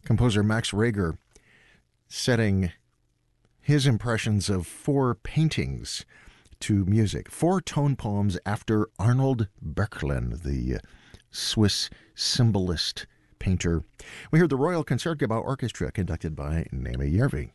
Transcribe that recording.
Composer Max Reger setting his impressions of 4 paintings to music. 4 tone poems after Arnold Böcklin, the Swiss symbolist painter. We heard the Royal Concertgebouw Orchestra conducted by Naomi Järvi.